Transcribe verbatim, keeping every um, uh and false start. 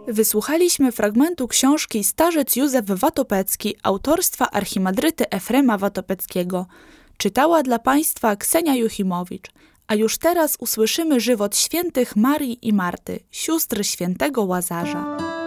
Wysłuchaliśmy fragmentu książki Starzec Józef Watopecki autorstwa archimandryty Efrema Watopeckiego. Czytała dla Państwa Ksenia Juchimowicz. A już teraz usłyszymy żywot świętych Marii i Marty, sióstr świętego Łazarza.